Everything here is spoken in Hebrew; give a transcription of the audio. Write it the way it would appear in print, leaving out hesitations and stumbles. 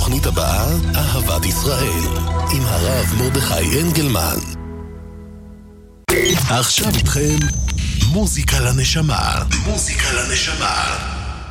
בתוכנית הבאה, אהבת ישראל, עם הרב מרדכי אנגלמן. עכשיו איתכם מוזיקה לנשמה. מוזיקה לנשמה.